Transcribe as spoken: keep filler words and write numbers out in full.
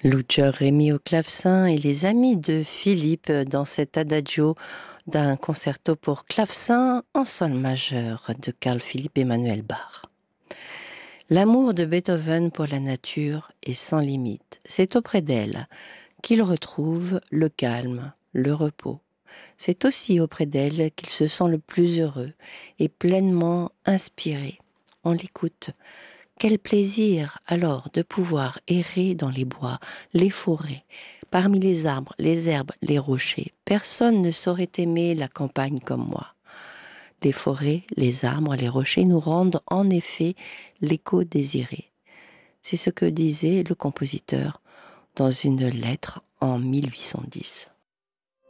Lucio Rémy au clavecin et les amis de Philippe dans cet adagio d'un concerto pour clavecin en sol majeur de Carl Philipp Emanuel Bach. L'amour de Beethoven pour la nature est sans limite. C'est auprès d'elle qu'il retrouve le calme, le repos. C'est aussi auprès d'elle qu'il se sent le plus heureux et pleinement inspiré. On l'écoute. Quel plaisir alors de pouvoir errer dans les bois, les forêts, parmi les arbres, les herbes, les rochers. Personne ne saurait aimer la campagne comme moi. Les forêts, les arbres, les rochers nous rendent en effet l'écho désiré. C'est ce que disait le compositeur dans une lettre en mille huit cent dix.